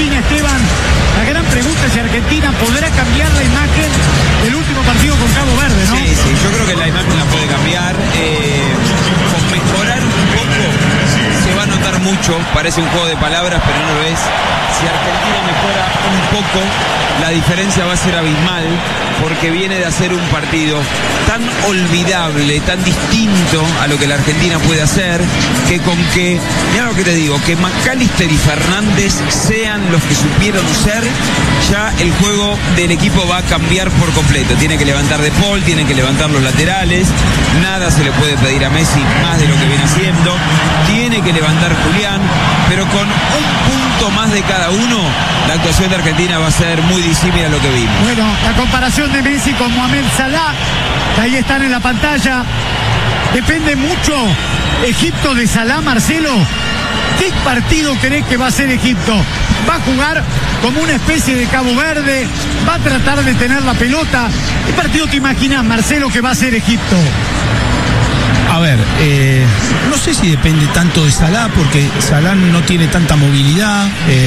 Argentina, Esteban. La gran pregunta es si Argentina podrá cambiar la imagen del último partido con Cabo Verde, ¿no? Sí, yo creo que la imagen la puede cambiar. Con mejorar un poco se va a notar mucho. Parece un juego de palabras, pero no lo es. Si Argentina mejora un poco, la diferencia va a ser abismal, porque viene de hacer un partido tan olvidable, tan distinto a lo que la Argentina puede hacer, que con que, mira lo que te digo, que McAllister y Fernández sean los que supieron ser, ya el juego del equipo va a cambiar por completo. Tiene que levantar De Paul, tiene que levantar los laterales, nada se le puede pedir a Messi más de lo que viene haciendo, tiene que levantar Julián, pero con un punto más de cada uno, la actuación de Argentina va a ser muy disímil a lo que vimos. Bueno, la comparación de Messi con Mohamed Salah, que ahí están en la pantalla, depende mucho Egipto de Salah, Marcelo. ¿Qué partido crees que va a ser Egipto? ¿Va a jugar como una especie de Cabo Verde? ¿Va a tratar de tener la pelota? ¿Qué partido te imaginas, Marcelo, que va a ser Egipto? A ver, no sé si depende tanto de Salah, porque Salah no tiene tanta movilidad.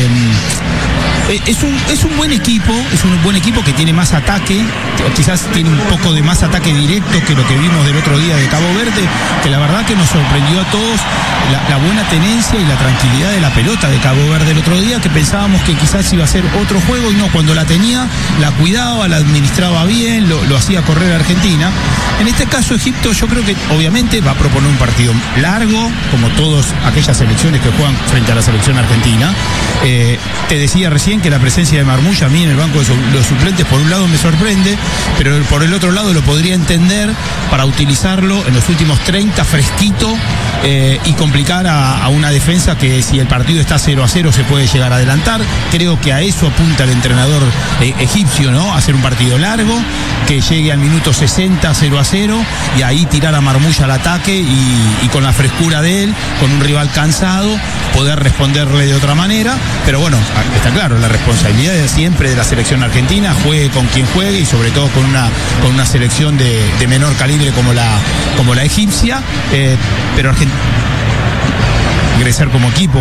Es un buen equipo que tiene más ataque, o quizás tiene un poco de más ataque directo que lo que vimos del otro día de Cabo Verde, que la verdad que nos sorprendió a todos la buena tenencia y la tranquilidad de la pelota de Cabo Verde el otro día, que pensábamos que quizás iba a ser otro juego, y no, cuando la tenía, la cuidaba, la administraba bien, lo hacía correr a Argentina. En este caso Egipto, yo creo que obviamente va a proponer un partido largo, como todas aquellas selecciones que juegan frente a la selección argentina. Te decía recién que la presencia de Marmoush a mí en el banco de los suplentes por un lado me sorprende, pero por el otro lado lo podría entender para utilizarlo en los últimos 30 fresquito, y complicar a una defensa que, si el partido está 0-0, se puede llegar a adelantar. Creo que a eso apunta el entrenador egipcio, ¿no? Hacer un partido largo, que llegue al minuto 60 0-0, y ahí tirar a Marmoush al ataque, y con la frescura de él, con un rival cansado, poder responderle de otra manera. Pero bueno, está claro, la responsabilidad es siempre de la selección argentina, juegue con quien juegue, y sobre todo con una selección de menor calibre como la egipcia, pero Argentina ingresar como equipo.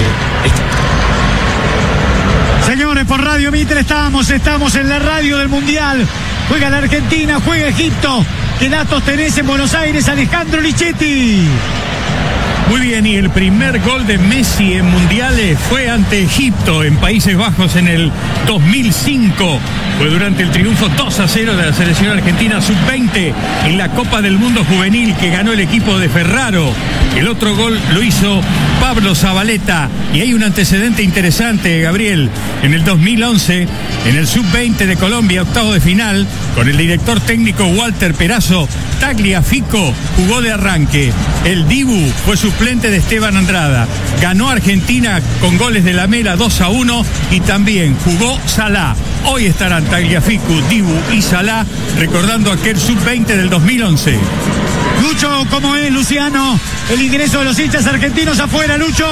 Señores, por Radio Mitre estamos en la radio del Mundial. Juega la Argentina, juega Egipto. ¿Qué datos tenés en Buenos Aires, Alejandro Lichetti? Muy bien, y el primer gol de Messi en mundiales fue ante Egipto, en Países Bajos, en el 2005. Fue durante el triunfo 2-0 de la selección argentina sub-20 en la Copa del Mundo Juvenil, que ganó el equipo de Ferraro. El otro gol lo hizo Pablo Zabaleta. Y hay un antecedente interesante, Gabriel. En el 2011, en el sub-20 de Colombia, octavo de final, con el director técnico Walter Perazo, Tagliafico jugó de arranque. El Dibu fue suplente de Esteban Andrada. Ganó Argentina con goles de Lamela 2-1, y también jugó Salah. Hoy estarán Tagliafico, Dibu y Salah recordando aquel sub-20 del 2011. Lucho, ¿cómo es, Luciano? El ingreso de los hinchas argentinos afuera, Lucho.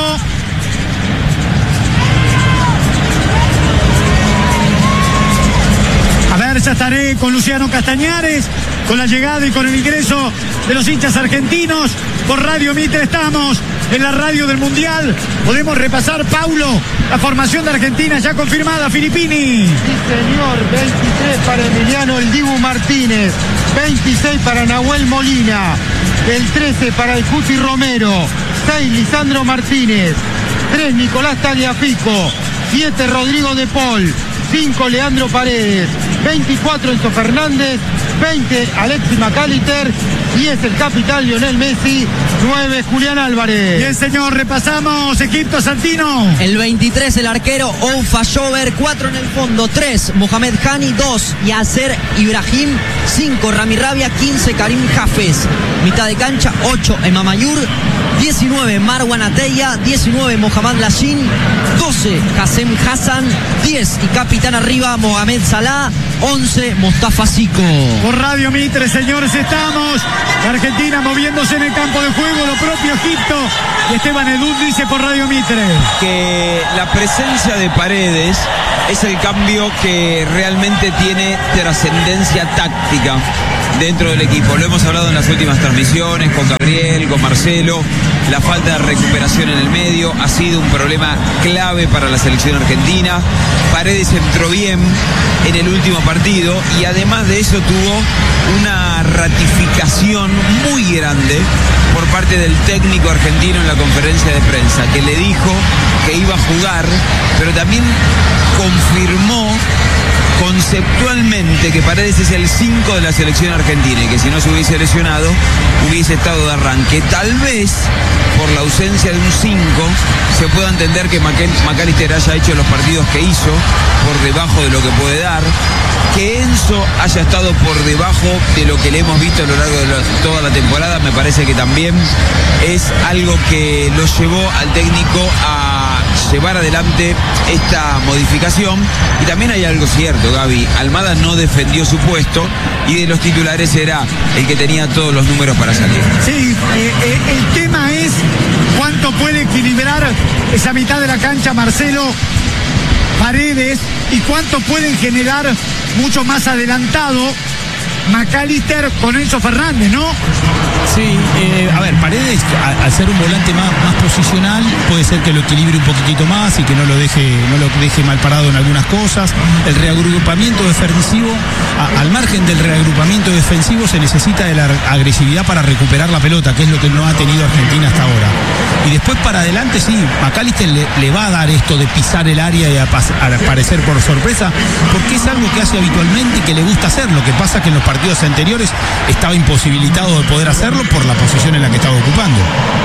A ver, ya estaré con Luciano Castañares, con la llegada y con el ingreso de los hinchas argentinos. Por Radio Mitre estamos en la radio del Mundial. Podemos repasar, Paulo, la formación de Argentina ya confirmada, Filippini. Sí, señor, 23 para Emiliano El Dibu Martínez, 26 para Nahuel Molina, el 13 para el Cuti Romero, 6 Lisandro Martínez, 3 Nicolás Tagliafico, 7 Rodrigo De Paul, 5 Leandro Paredes, 24 Enzo Fernández, 20 Alexis McAllister, 10 el capitán Lionel Messi, 9 Julián Álvarez. Bien, señor, repasamos Egipto, Santino. El 23 el arquero Oufa Shover, 4 en el fondo, 3 Mohamed Hani, 2 Yasser Ibrahim, 5 Rami Rabia, 15 Karim Hafez. Mitad de cancha, 8 Emamayur, 19 Marwan Ateya, 19 Mohamed Lashin, 12 Hassem Hassan, 10 y capitán arriba Mohamed Salah, 11 Mostafa Zico. Por Radio Mitre, señores, estamos. Argentina moviéndose en el campo de juego, lo propio Egipto. Y Esteban Edul dice por Radio Mitre que la presencia de Paredes es el cambio que realmente tiene trascendencia táctica dentro del equipo. Lo hemos hablado en las últimas transmisiones con Gabriel, con Marcelo. La falta de recuperación en el medio ha sido un problema clave para la selección argentina. Paredes entró bien en el último partido y además de eso tuvo una ratificación muy grande por parte del técnico argentino en la conferencia de prensa, que le dijo que iba a jugar, pero también confirmó conceptualmente que Paredes es el 5 de la selección argentina y que si no se hubiese lesionado hubiese estado de arranque. Tal vez por la ausencia de un 5 se pueda entender que McAllister haya hecho los partidos que hizo por debajo de lo que puede dar, que Enzo haya estado por debajo de lo que le hemos visto a lo largo de toda la temporada. Me parece que también es algo que lo llevó al técnico a llevar adelante esta modificación. Y también hay algo cierto, Gaby: Almada no defendió su puesto y de los titulares era el que tenía todos los números para salir. Sí, el tema es cuánto puede equilibrar esa mitad de la cancha Marcelo Paredes y cuánto pueden generar mucho más adelantado McAllister con Enzo Fernández, ¿no? Sí, a ver, Paredes, al ser un volante más posicional, puede ser que lo equilibre un poquitito más y que no lo deje mal parado en algunas cosas. El reagrupamiento defensivo, al margen del reagrupamiento defensivo, se necesita de la agresividad para recuperar la pelota, que es lo que no ha tenido Argentina hasta ahora. Y después para adelante, sí, McAllister le va a dar esto de pisar el área y aparecer por sorpresa, porque es algo que hace habitualmente y que le gusta hacer. Lo que pasa es que en los partidos anteriores estaba imposibilitado de poder hacerlo por la posición en la que estaba ocupando.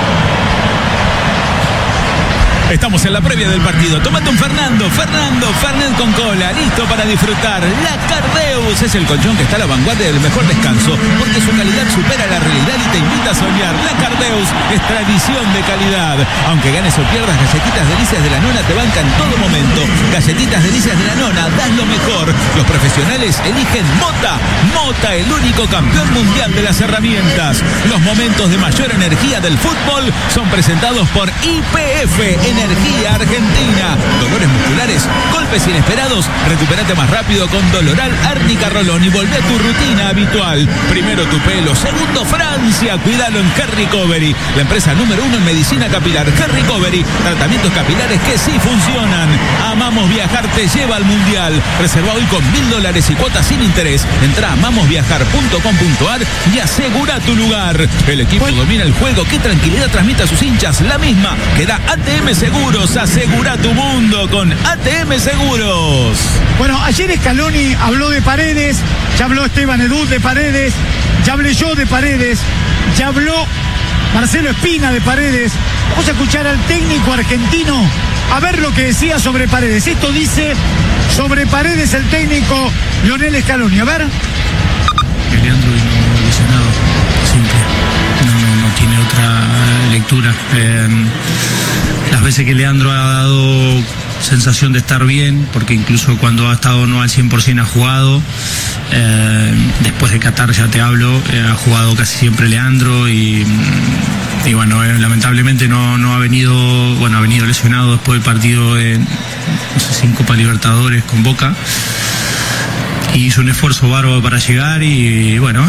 Estamos en la previa del partido. Tómate un Fernando Fernet con cola, listo para disfrutar. La Cardeus es el colchón que está a la vanguardia del mejor descanso, porque su calidad supera la realidad y te invita a soñar. La Cardeus es tradición de calidad. Aunque ganes o pierdas, Galletitas Delicias de la Nona te bancan en todo momento. Galletitas Delicias de la Nona, das lo mejor. Los profesionales eligen Mota, el único campeón mundial de las herramientas. Los momentos de mayor energía del fútbol son presentados por YPF, Energía Argentina. Dolores musculares, golpes inesperados, recupérate más rápido con Doloral Árnica Rolón y volvé a tu rutina habitual. Primero tu pelo, segundo Francia, cuídalo en Hair Recovery, la empresa número 1 en medicina capilar. Hair Recovery, tratamientos capilares que sí funcionan. Amamos Viajar te lleva al mundial. Reserva hoy con $1,000 y cuotas sin interés. Entra a amamosviajar.com.ar y asegura tu lugar. El equipo domina el juego. ¿Qué tranquilidad transmite a sus hinchas? La misma que da ATM Seguros. Asegura tu mundo con ATM Seguros. Bueno, ayer Scaloni habló de Paredes, ya habló Esteban Edul de Paredes, ya hablé yo de Paredes, ya habló Marcelo Espina de Paredes. Vamos a escuchar al técnico argentino a ver lo que decía sobre Paredes. Esto dice sobre Paredes el técnico Lionel Scaloni. A ver. Leandro vino lesionado, simple. No tiene otra lectura. Las veces que Leandro ha dado sensación de estar bien, porque incluso cuando ha estado no al 100% ha jugado. Después de Qatar ya te hablo, ha jugado casi siempre Leandro y bueno, lamentablemente no ha venido, ha venido lesionado después del partido en Copa Libertadores con Boca. Y hizo un esfuerzo bárbaro para llegar y bueno,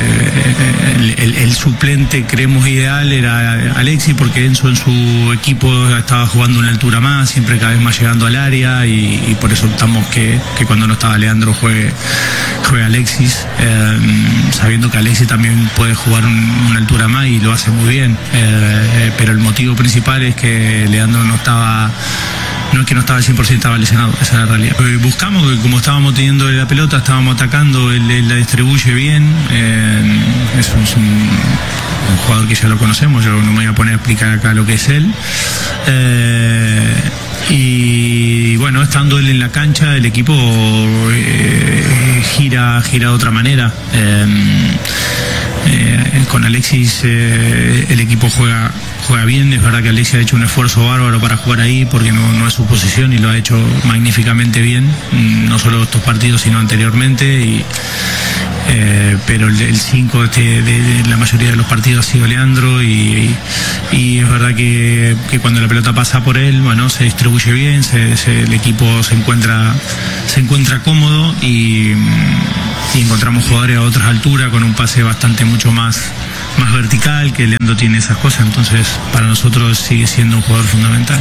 el suplente creemos ideal era Alexis, porque Enzo en su equipo estaba jugando una altura más, siempre cada vez más llegando al área y por eso optamos que cuando no estaba Leandro juegue Alexis, sabiendo que Alexis también puede jugar una altura más y lo hace muy bien, pero el motivo principal es que Leandro no es que no estaba al 100%, estaba lesionado, esa es la realidad. Buscamos que como estábamos teniendo la pelota, estábamos atacando, él la distribuye bien, es un jugador que ya lo conocemos, yo no me voy a poner a explicar acá lo que es él. Y bueno, estando él en la cancha, el equipo gira de otra manera. Con Alexis el equipo juega bien. Es verdad que Alexis ha hecho un esfuerzo bárbaro para jugar ahí, porque no es su posición y lo ha hecho magníficamente bien, no solo estos partidos sino anteriormente, pero el 5 de la mayoría de los partidos ha sido Leandro y y es verdad que cuando la pelota pasa por él, bueno, se distribuye bien, el equipo se encuentra cómodo y encontramos jugadores a otras alturas con un pase mucho más vertical, que Leandro tiene esas cosas, entonces para nosotros sigue siendo un jugador fundamental.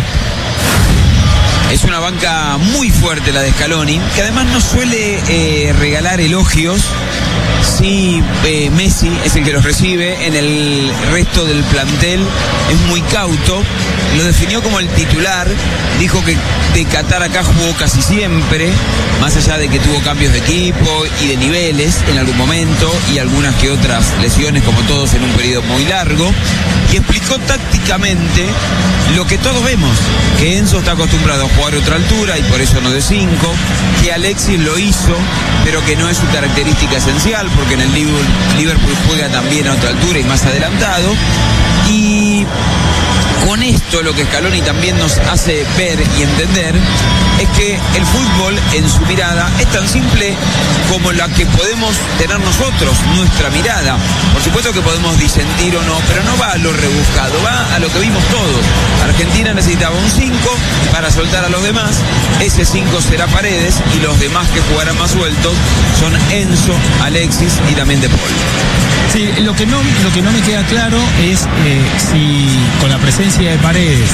Es una banca muy fuerte la de Scaloni, que además no suele regalar elogios. Sí, Messi es el que los recibe, en el resto del plantel es muy cauto. Lo definió como el titular, dijo que de Qatar acá jugó casi siempre, más allá de que tuvo cambios de equipo y de niveles en algún momento y algunas que otras lesiones, como todos en un periodo muy largo, y explicó tácticamente lo que todos vemos, que Enzo está acostumbrado a jugar a otra altura y por eso no de 5, que Alexis lo hizo, pero que no es su característica esencial, porque en el Liverpool juega también a otra altura y más adelantado. Y con esto lo que Scaloni también nos hace ver y entender es que el fútbol en su mirada es tan simple como la que podemos tener nosotros, nuestra mirada. Por supuesto que podemos disentir o no, pero no va a lo rebuscado, va a lo que vimos todos. Argentina necesitaba un 5 para soltar a los demás, ese 5 será Paredes y los demás que jugarán más sueltos son Enzo, Alexis y también De Paul. Sí, lo que no me queda claro es si con la presencia de Paredes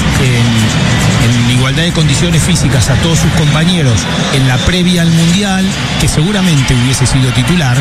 en igualdad de condiciones físicas a todos sus compañeros en la previa al Mundial, que seguramente hubiese sido titular,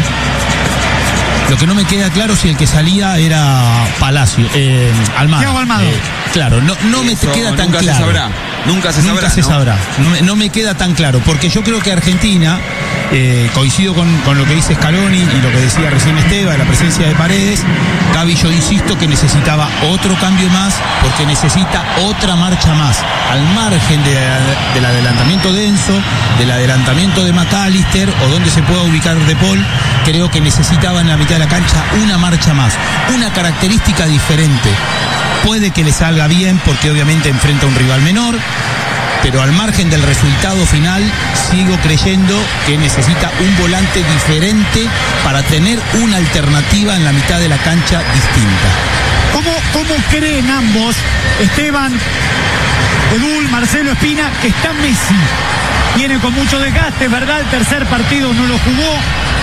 lo que no me queda claro si el que salía era Palacio, Almada. Thiago Almada. Claro, no me queda tan claro. Nunca se sabrá. No me queda tan claro, porque yo creo que Argentina, coincido con lo que dice Scaloni y lo que decía recién Esteban, la presencia de Paredes. Gaby, yo insisto que necesitaba otro cambio más, porque necesita otra marcha más, al margen del adelantamiento de Enzo, del adelantamiento de McAllister o donde se pueda ubicar De Paul. Creo que necesitaba en la mitad de la cancha una marcha más, una característica diferente. Puede que le salga bien porque obviamente enfrenta a un rival menor, pero al margen del resultado final sigo creyendo que necesita un volante diferente para tener una alternativa en la mitad de la cancha distinta. ¿Cómo creen ambos, Esteban, Edul, Marcelo, Espina, que está Messi? Viene con mucho desgaste, ¿verdad? El tercer partido no lo jugó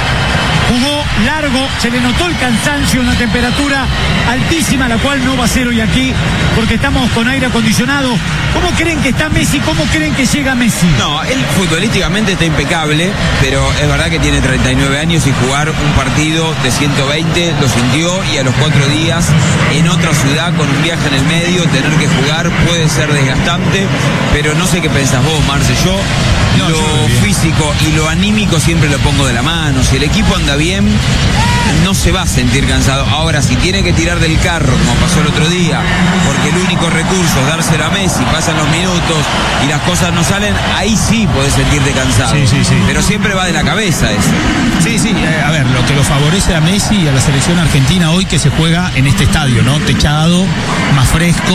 largo, se le notó el cansancio, una temperatura altísima, la cual no va a ser hoy aquí, porque estamos con aire acondicionado. ¿Cómo creen que está Messi? ¿Cómo creen que llega Messi? No, él futbolísticamente está impecable, pero es verdad que tiene 39 años y jugar un partido de 120 lo sintió, y a los 4 días en otra ciudad con un viaje en el medio, tener que jugar puede ser desgastante, pero no sé qué pensás vos, Marce. Yo lo físico y lo anímico siempre lo pongo de la mano. Si el equipo anda bien, no se va a sentir cansado. Ahora, si tiene que tirar del carro, como pasó el otro día, porque el único recurso es dárselo a Messi, pasan los minutos y las cosas no salen, ahí sí podés sentirte cansado. Sí. Pero siempre va de la cabeza eso. Sí, a ver, lo que lo favorece a Messi y a la selección argentina hoy, que se juega en este estadio, ¿no? Techado, más fresco,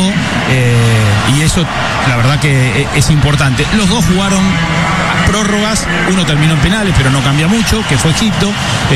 y eso la verdad que es importante. Los dos jugaron prórrogas, uno terminó en penales, pero no cambia mucho, que fue Egipto.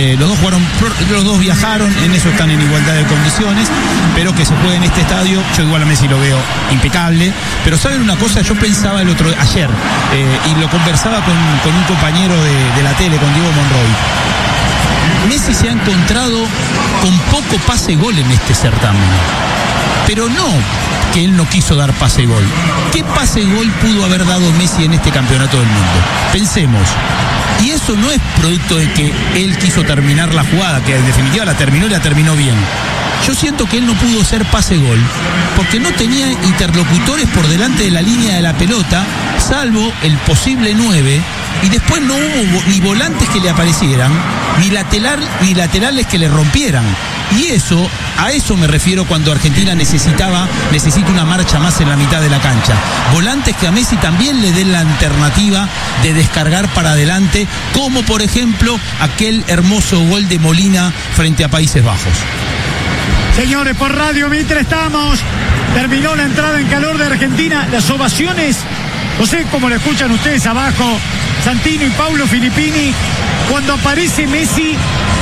Los dos viajaron, en eso están en igualdad de condiciones, pero que se juegue en este estadio, yo igual a Messi lo veo impecable. Pero ¿saben una cosa? Yo pensaba ayer, y lo conversaba con un compañero de la tele, con Diego Monroy. Messi se ha encontrado con poco pase-gol en este certamen, pero no que él no quiso dar pase-gol. ¿Qué pase-gol pudo haber dado Messi en este campeonato del mundo? Pensemos. Y eso no es producto de que él quiso terminar la jugada, que en definitiva la terminó y la terminó bien. Yo siento que él no pudo ser pase-gol porque no tenía interlocutores por delante de la línea de la pelota, salvo el posible 9, y después no hubo ni volantes que le aparecieran, ni laterales que le rompieran. Y a eso me refiero cuando Argentina necesita una marcha más en la mitad de la cancha. Volantes que a Messi también le den la alternativa de descargar para adelante, como por ejemplo aquel hermoso gol de Molina frente a Países Bajos. Señores, por Radio Mitre estamos. Terminó la entrada en calor de Argentina. Las ovaciones, no sé cómo lo escuchan ustedes abajo, Santino y Paulo Filippini. Cuando aparece Messi,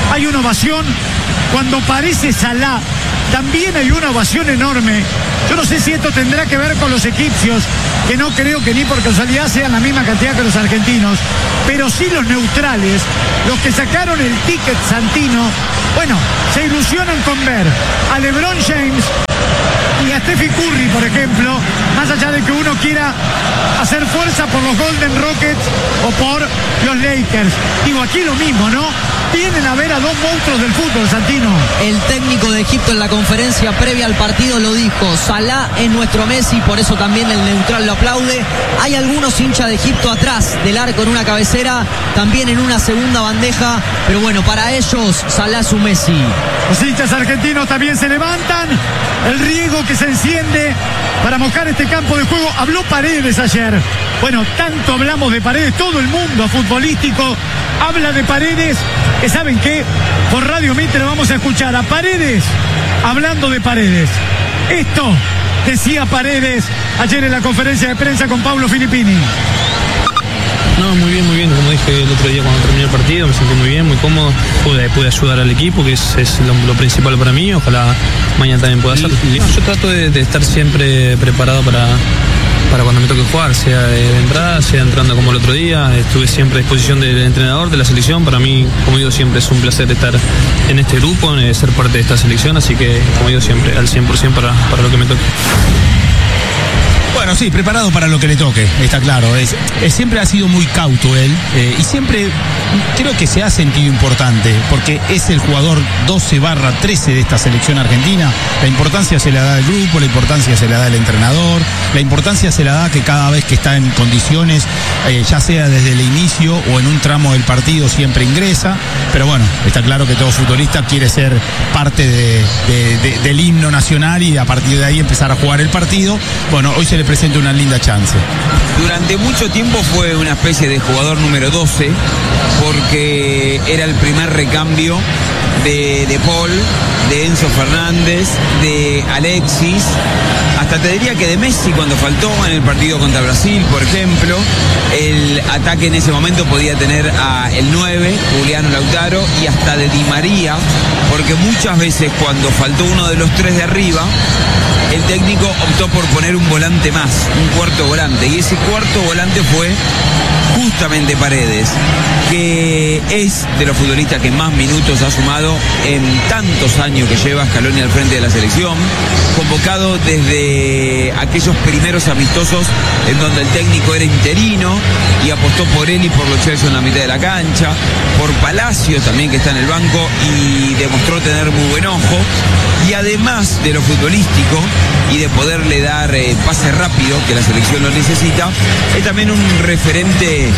hay una ovación. Cuando aparece Salah, también hay una ovación enorme. Yo no sé si esto tendrá que ver con los egipcios, que no creo que ni por casualidad sean la misma cantidad que los argentinos, pero sí los neutrales, los que sacaron el ticket santino, bueno, se ilusionan con ver a LeBron James y a Stephen Curry, por ejemplo, más allá de que uno quiera hacer fuerza por los Golden Rockets o por los Lakers. Digo, aquí lo mismo, ¿no? Vienen a ver a dos monstruos del fútbol, Santino. El técnico de Egipto en la conferencia previa al partido lo dijo: Salah es nuestro Messi, por eso también el neutral lo aplaude. Hay algunos hinchas de Egipto atrás del arco en una cabecera, también en una segunda bandeja, pero bueno, para ellos Salah es su Messi. Los hinchas argentinos también se levantan, el riego que se enciende para mojar este campo de juego. Habló Paredes ayer. Bueno, tanto hablamos de Paredes, todo el mundo futbolístico habla de Paredes, que ¿saben qué? Por Radio Mitre vamos a escuchar a Paredes hablando de Paredes. Esto decía Paredes ayer en la conferencia de prensa con Pablo Filippini. No, muy bien, como dije el otro día cuando terminé el partido, me sentí muy bien, muy cómodo, pude ayudar al equipo, que es lo principal para mí, ojalá mañana también pueda hacerlo. Yo trato de estar siempre preparado para cuando me toque jugar, sea de entrada, sea entrando como el otro día. Estuve siempre a disposición del entrenador, de la selección. Para mí, como digo siempre, es un placer estar en este grupo, ser parte de esta selección, así que, como digo siempre, al 100% para lo que me toque. Bueno, sí, preparado para lo que le toque, está claro. Siempre ha sido muy cauto él, y siempre creo que se ha sentido importante, porque es el jugador 12/13 de esta selección argentina. La importancia se la da el grupo, la importancia se la da el entrenador, la importancia se la da que cada vez que está en condiciones, ya sea desde el inicio o en un tramo del partido, siempre ingresa. Pero bueno, está claro que todo futbolista quiere ser parte del himno nacional y a partir de ahí empezar a jugar el partido. Bueno, hoy se le presenta una linda chance. Durante mucho tiempo fue una especie de jugador número 12, porque era el primer recambio de Paul, de Enzo Fernández, de Alexis, hasta te diría que de Messi cuando faltó en el partido contra Brasil, por ejemplo. El ataque en ese momento podía tener a el 9, Juliano Lautaro, y hasta de Di María, porque muchas veces cuando faltó uno de los tres de arriba, el técnico optó por poner un volante más, un cuarto volante, y ese cuarto volante fue justamente Paredes, que es de los futbolistas que más minutos ha sumado en tantos años que lleva Scaloni al frente de la selección, convocado desde aquellos primeros amistosos en donde el técnico era interino y apostó por él y por Lo Celso en la mitad de la cancha, por Palacio también, que está en el banco y demostró tener muy buen ojo, y además de lo futbolístico y de poderle dar pase rápido, que la selección lo necesita, es también un referente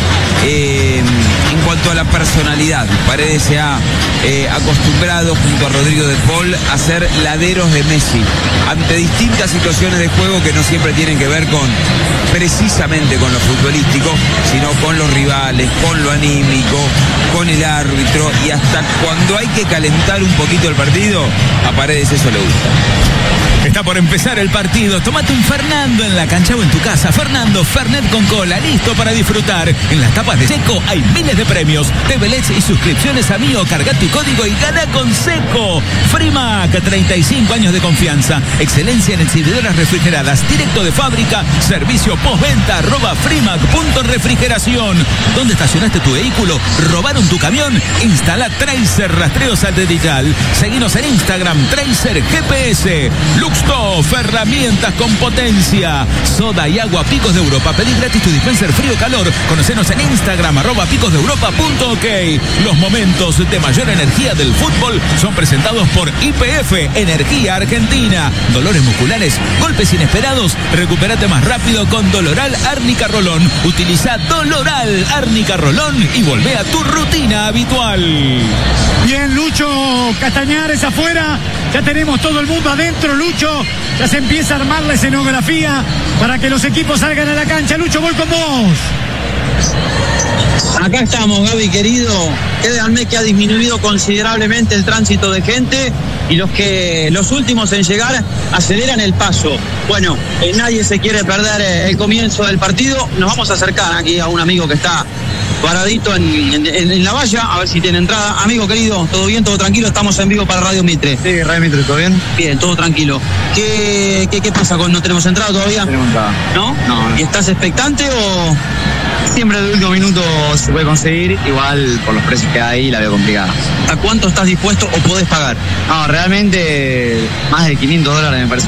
en cuanto a la personalidad. Paredes se ha acostumbrado junto a Rodrigo de Paul a ser laderos de Messi ante distintas situaciones de juego que no siempre tienen que ver precisamente con lo futbolístico, sino con los rivales, con lo anímico, con el árbitro, y hasta cuando hay que calentar un poquito el partido, a Paredes eso le gusta. Está por empezar el partido. Tómate un Fernando en la cancha o en tu casa. Fernando, Fernet con cola, listo para disfrutar. En las tapas de Seco hay miles de premios. TVLEDs y suscripciones a Mío. Carga tu código y gana con Seco. Frimac, 35 años de confianza. Excelencia en exhibidoras refrigeradas. Directo de fábrica. Servicio postventa. @frimac.refrigeración. ¿Dónde estacionaste tu vehículo? ¿Robaron tu camión? Instala Tracer rastreo satelital. Seguinos en Instagram, Tracer GPS. Luxto, herramientas con potencia. Soda y agua Picos de Europa. Pedí gratis tu dispenser frío calor. Conocenos en Instagram, @picosdeeuropa.ok. Los momentos de mayor energía del fútbol son presentados por YPF Energía Argentina. Dolores musculares, golpes inesperados. Recupérate más rápido con Doloral Árnica Rolón. Utiliza Doloral Árnica Rolón y volvé a tu rutina habitual. Bien, Lucho Castañares afuera. Ya tenemos todo el mundo adentro, Lucho. Ya se empieza a armar la escenografía para que los equipos salgan a la cancha. Lucho, voy con vos. Acá estamos, Gaby querido. Créanme que ha disminuido considerablemente el tránsito de gente y los últimos en llegar aceleran el paso. Bueno, nadie se quiere perder el comienzo del partido. Nos vamos a acercar aquí a un amigo que está paradito en la valla, a ver si tiene entrada. Amigo querido, ¿todo bien? ¿Todo tranquilo? Estamos en vivo para Radio Mitre. Sí, Radio Mitre, ¿todo bien? Bien, todo tranquilo. ¿Qué pasa con no tenemos entrada todavía? Tenemos entrada. ¿No? No. ¿Y estás expectante o...? Siempre de último minuto se puede conseguir, igual por los precios que hay la veo complicada. ¿A cuánto estás dispuesto o podés pagar? No, realmente más de $500 me parece